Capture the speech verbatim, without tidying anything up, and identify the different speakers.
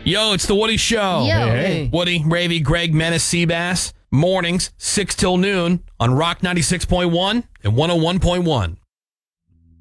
Speaker 1: Yo, it's the Woody Show.
Speaker 2: Yo.
Speaker 3: Hey, hey.
Speaker 1: Woody, Ravy, Greg, Menace, Seabass. Mornings, six till noon on Rock ninety-six point one and one oh one point one.